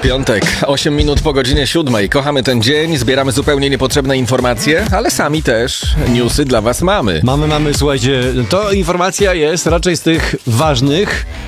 Piątek, 8 minut po godzinie 7. Kochamy ten dzień, zbieramy zupełnie niepotrzebne informacje, ale sami też newsy dla was mamy. Mamy, słuchajcie, to informacja jest raczej z tych ważnych,